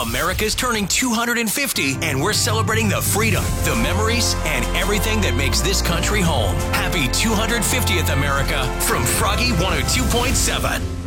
America's turning 250, and we're celebrating the freedom, the memories, and everything that makes this country home. Happy 250th, America, from Froggy 102.7.